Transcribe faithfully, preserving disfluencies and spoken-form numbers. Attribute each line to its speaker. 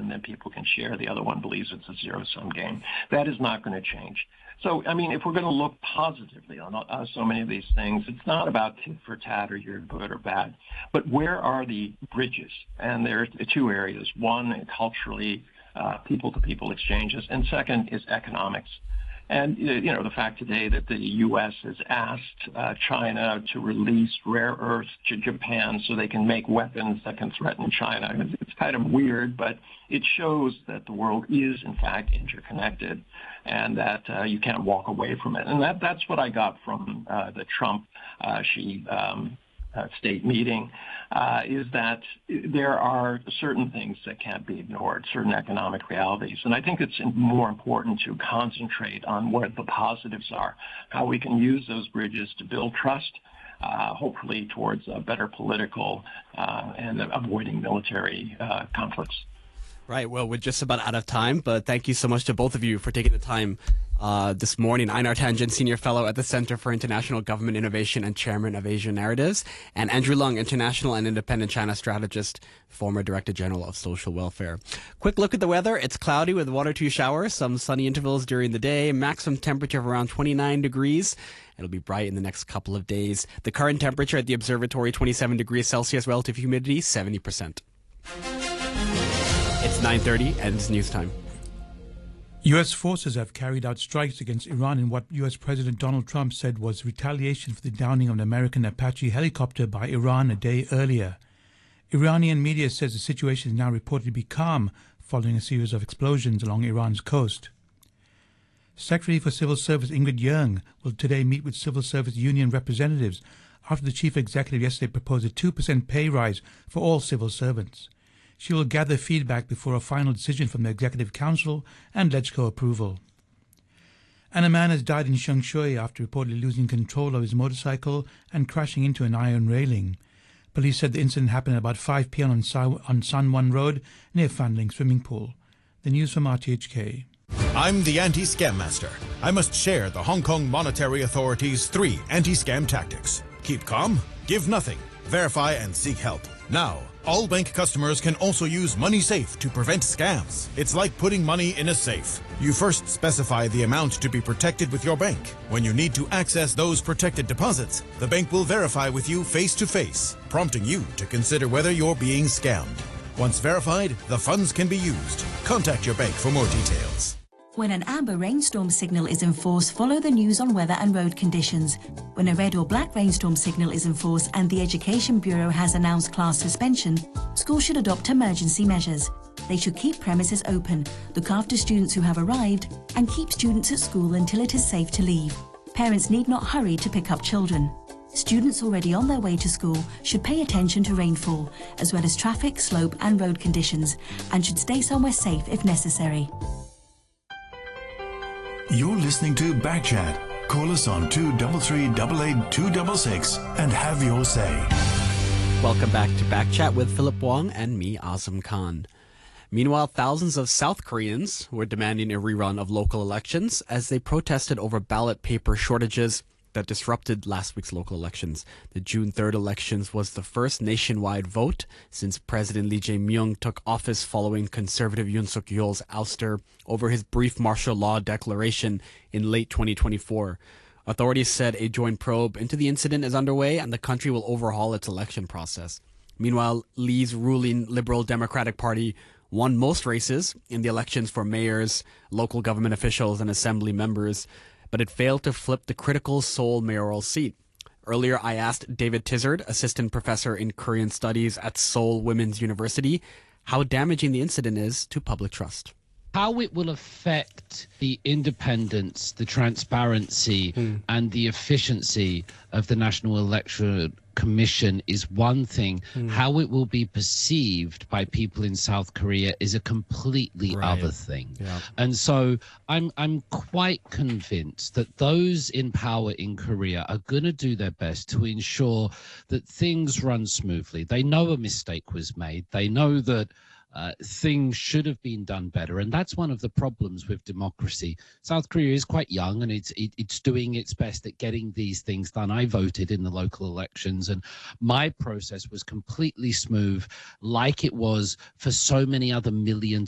Speaker 1: and then people can share. The other one believes it's a zero-sum game. That is not going to change. So, I mean, if we're going to look positively on uh, so many of these things, it's not about tit for tat or you're good or bad, but where are the bridges? And there are two areas. One, culturally, uh, people-to-people exchanges, and second is economics. And, you know, the fact today that the U S has asked uh, China to release rare earths to Japan so they can make weapons that can threaten China. It's kind of weird, but it shows that the world is, in fact, interconnected and that uh, you can't walk away from it. And that, that's what I got from uh, the Trump uh, Xi um, uh, state meeting, uh, is that there are certain things that can't be ignored, certain economic realities. And I think it's more important to concentrate on what the positives are, how we can use those bridges to build trust, uh, hopefully towards a better political uh, and avoiding military uh, conflicts.
Speaker 2: Right. Well, we're just about out of time, but thank you so much to both of you for taking the time uh, this morning. Einar Tangent, Senior Fellow at the Center for International Government Innovation and Chairman of Asia Narratives, and Andrew Leung, International and Independent China Strategist, former Director General of Social Welfare. Quick look at the weather. It's cloudy with one or two showers, some sunny intervals during the day, maximum temperature of around twenty-nine degrees. It'll be bright in the next couple of days. The current temperature at the observatory, twenty-seven degrees Celsius, relative humidity, seventy percent. It's nine thirty and it's news time.
Speaker 3: U S forces have carried out strikes against Iran in what U S President Donald Trump said was retaliation for the downing of an American Apache helicopter by Iran a day earlier. Iranian media says the situation is now reported to be calm following a series of explosions along Iran's coast. Secretary for Civil Service Ingrid Yeung will today meet with civil service union representatives after the chief executive yesterday proposed a two percent pay rise for all civil servants. She will gather feedback before a final decision from the Executive Council and LegCo approval. And a man has died in Shengshui after reportedly losing control of his motorcycle and crashing into an iron railing. Police said the incident happened at about five p.m. on, Sa- on San Wan Road near Fanling Swimming Pool. The news from R T H K.
Speaker 4: I'm the anti-scam master. I must share the Hong Kong Monetary Authority's three anti-scam tactics. Keep calm, give nothing, verify and seek help. Now, all bank customers can also use MoneySafe to prevent scams. It's like putting money in a safe. You first specify the amount to be protected with your bank. When you need to access those protected deposits, the bank will verify with you face-to-face, prompting you to consider whether you're being scammed. Once verified, the funds can be used. Contact your bank for more details.
Speaker 5: When an amber rainstorm signal is in force, follow the news on weather and road conditions. When a red or black rainstorm signal is in force and the Education Bureau has announced class suspension, schools should adopt emergency measures. They should keep premises open, look after students who have arrived, and keep students at school until it is safe to leave. Parents need not hurry to pick up children. Students already on their way to school should pay attention to rainfall, as well as traffic, slope and road conditions, and should stay somewhere safe if necessary.
Speaker 6: You're listening to Backchat. Call us on two three three, eight eight two six six and have your say.
Speaker 2: Welcome back to Backchat with Philip Wong and me, Azam Khan. Meanwhile, thousands of South Koreans were demanding a rerun of local elections as they protested over ballot paper shortages that disrupted last week's local elections. The June third elections was the first nationwide vote since President Lee Jae-myung took office following conservative Yoon Suk-yeol's ouster over his brief martial law declaration in late twenty twenty-four. Authorities said a joint probe into the incident is underway and the country will overhaul its election process. Meanwhile, Lee's ruling Liberal Democratic Party won most races in the elections for mayors, local government officials, and assembly members, but it failed to flip the critical Seoul mayoral seat. Earlier, I asked David Tizard, assistant professor in Korean studies at Seoul Women's University, how damaging the incident is to public trust.
Speaker 7: How it will affect the independence, the transparency, mm. and the efficiency of the National Electoral Commission is one thing. Mm. How it will be perceived by people in South Korea is a completely right. other thing. Yeah. And so I'm I'm quite convinced that those in power in Korea are going to do their best to ensure that things run smoothly. They know a mistake was made. They know that Uh, things should have been done better, and that's one of the problems with democracy. South Korea is quite young, and it's it, it's doing its best at getting these things done. I voted in the local elections, and my process was completely smooth, like it was for so many other millions